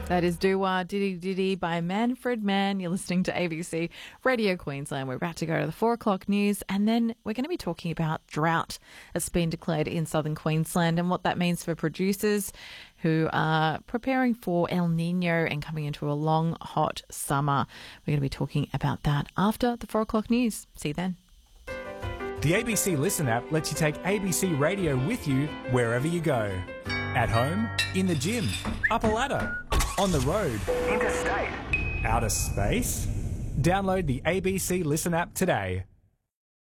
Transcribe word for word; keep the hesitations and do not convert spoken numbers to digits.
That is Doo-Wah Diddy Diddy by Manfred Mann. You're listening to A B C Radio Queensland. We're about to go to the four o'clock news, and then we're going to be talking about drought that's been declared in southern Queensland and what that means for producers who are preparing for El Nino and coming into a long, hot summer. We're going to be talking about that after the four o'clock news. See you then. The A B C Listen app lets you take A B C Radio with you wherever you go. At home, in the gym, up a ladder, on the road, interstate, outer space. Download the A B C Listen app today.